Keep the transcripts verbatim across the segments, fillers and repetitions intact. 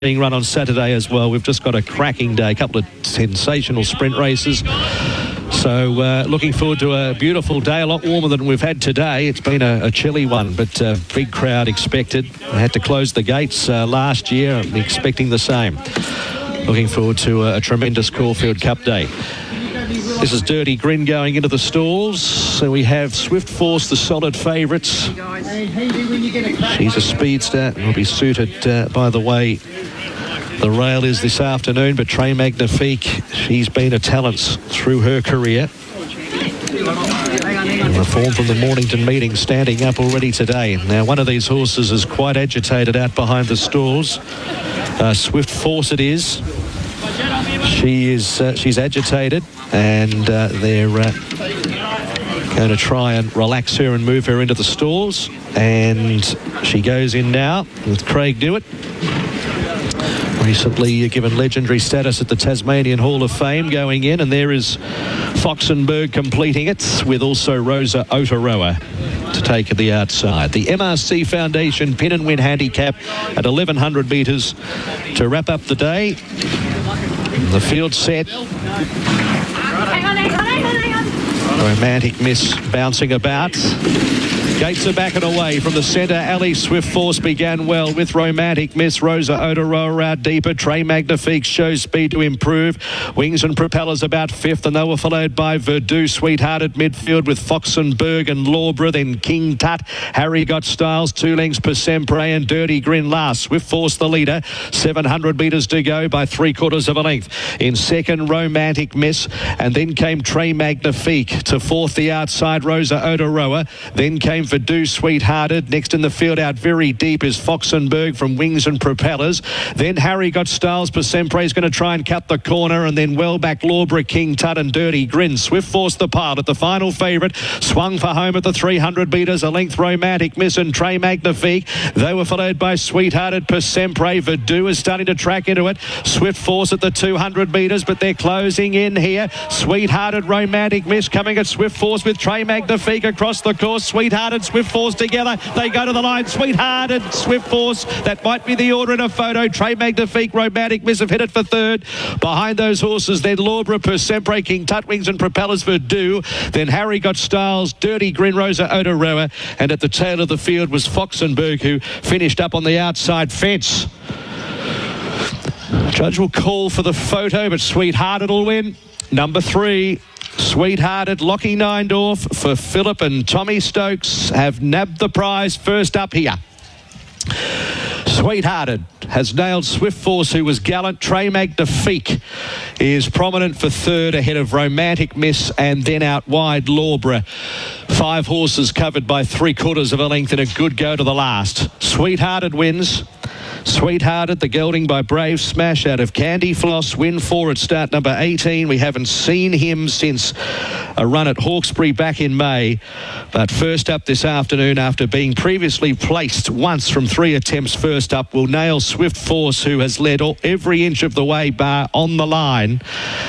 being run on Saturday as well. We've just got a cracking day, a couple of sensational sprint races. So uh, looking forward to a beautiful day, a lot warmer than we've had today. It's been a, a chilly one, but a big crowd expected. I had to close the gates uh, last year. I'm expecting the same. Looking forward to a, a tremendous Caulfield Cup day. This is Dirty Grin going into the stalls. So we have Swift Force, the solid favourites. She's a speedster and will be suited uh, by the way the rail is this afternoon, but Trey Magnifique, she's been a talent through her career. And the form from the Mornington meeting standing up already today. Now, one of these horses is quite agitated out behind the stalls. Uh, Swift Force it is. She is, uh, she's agitated, and uh, they're uh, going to try and relax her and move her into the stalls. And she goes in now with Craig Dewitt. Recently given legendary status at the Tasmanian Hall of Fame going in, and there is Foxenberg completing it with also Rosa Otaroa to take the outside. The M R C Foundation Pin and Win handicap at eleven hundred metres to wrap up the day. The field set. Hang on, hang on, hang on, hang on. Romantic Miss bouncing about. Gates are back and away from the centre alley. Swift Force began well with Romantic Miss. Rosa Otaroa out deeper. Trey Magnifique shows speed to improve. Wings and Propellers about fifth, and they were followed by Verdue Sweetheart at midfield with Foxenberg and Lawbra. Then King Tut, Harry Got Styles, two lengths per Sempre, and Dirty Grin last. Swift Force the leader. seven hundred metres to go by three quarters of a length. In second, Romantic Miss, and then came Trey Magnifique. To fourth, the outside, Rosa Otaroa. Then came Verdue Sweethearted. Next in the field out very deep is Foxenberg from Wings and Propellers. Then Harry Got Styles. Per Sempre is going to try and cut the corner, and then well back Lawbra, King Tut and Dirty Grin. Swift Force the pilot, the final favourite, swung for home at the three hundred metres. A length Romantic Miss and Trey Magnifique. They were followed by Sweethearted, Per Sempre. Verdue is starting to track into it. Swift Force at the two hundred metres, but they're closing in here. Sweethearted, Romantic Miss coming at Swift Force with Trey Magnifique across the course. Sweethearted, Swift Force together. They go to the line. Sweethearted, Swift Force. That might be the order in a photo. Trey Magnifique, Romantic Miss have hit it for third. Behind those horses, then Lawbra, Per Sempre, King Tut, Wings and Propellers, Verdue. Then Harry Got Styles, Dirty Grin, Rosa Otaroa. And at the tail of the field was Foxenberg, who finished up on the outside fence. Judge will call for the photo, but Sweethearted will win. Number three, Sweethearted, Lockie Neindorf for Philip and Tommy Stokes have nabbed the prize first up here. Sweethearted has nailed Swift Force, who was gallant. Trey Magnifique is prominent for third ahead of Romantic Miss, and then out wide Lawbra. Five horses covered by three quarters of a length and a good go to the last. Sweethearted wins. Sweethearted, the gelding by Brave Smash out of Candy Floss. Win four at start number eighteen. We haven't seen him since a run at Hawkesbury back in May. But first up this afternoon, after being previously placed once from three attempts first up, will nail Swift Force, who has led all, every inch of the way bar on the line.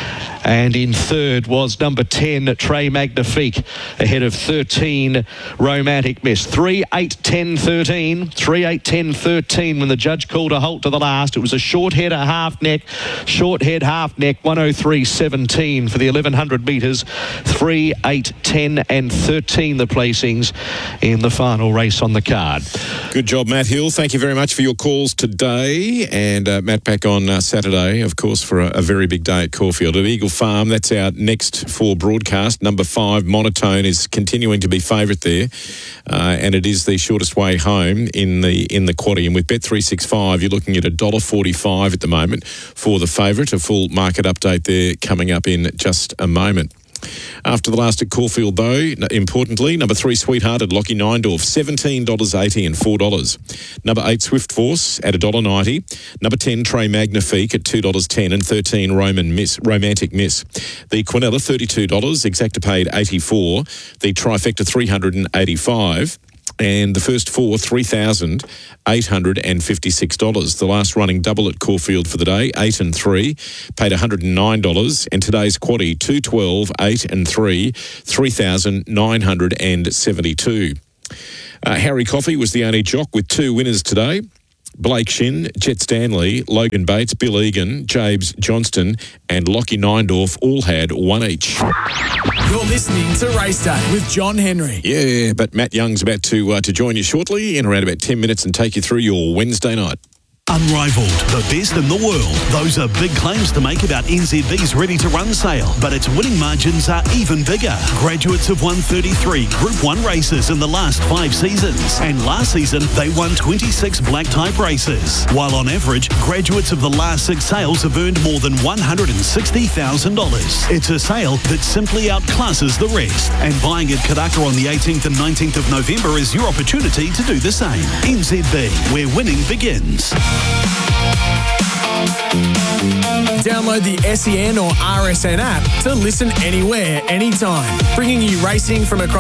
And in third was number ten, Trey Magnifique, ahead of thirteen, Romantic Miss. three, eight, ten, thirteen. three, eight, ten, thirteen when the judge called a halt to the last. It was a short head, a half neck. Short head, half neck, one oh three seventeen for the eleven hundred metres. three, eight, ten and thirteen the placings in the final race on the card. Good job, Matt Hill. Thank you very much for your calls today. And uh, Matt back on uh, Saturday, of course, for a, a very big day at Caulfield. At Eagle Farm, that's our next four broadcast. Number five, Monotone, is continuing to be favourite there, uh, and it is the shortest way home in the in the quaddie. And with Bet three sixty-five, you're looking at one dollar forty-five at the moment for the favourite. A full market update there coming up in just a moment. After the last at Caulfield, though, importantly, number three, Sweethearted, Lockie Neindorf, seventeen dollars eighty and four dollars. Number eight, Swift Force at one dollar ninety. Number ten, Trey Magnifique at two dollars ten and thirteen, Roman Miss, Romantic Miss. The Quinella, thirty-two dollars, Exacta paid eighty-four dollars. The Trifecta, three hundred eighty-five dollars. And the first four, three thousand eight hundred fifty-six dollars. The last running double at Caulfield for the day, eight and three, paid one hundred nine dollars. And today's quaddie, two, twelve, eight and three, three thousand nine hundred seventy-two dollars. Uh, Harry Coffey was the only jock with two winners today. Blake Shin, Jet Stanley, Logan Bates, Bill Egan, Jabes Johnston and Lockie Neindorf all had one each. You're listening to Race Day with John Henry. Yeah, but Matt Young's about to uh, to join you shortly in around about ten minutes and take you through your Wednesday night. Unrivaled, the best in the world. Those are big claims to make about N Z B's ready-to-run sale, but its winning margins are even bigger. Graduates have won thirty-three Group one races in the last five seasons, and last season they won twenty-six black-type races, while on average, graduates of the last six sales have earned more than one hundred sixty thousand dollars. It's a sale that simply outclasses the rest, and buying at Karaka on the eighteenth and nineteenth of November is your opportunity to do the same. N Z B, where winning begins. Download the S E N or R S N app to listen anywhere, anytime, bringing you racing from across